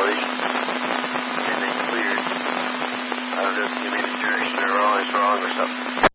ventilation. Everything cleared. I don't know if you mean the direction or wrong or something.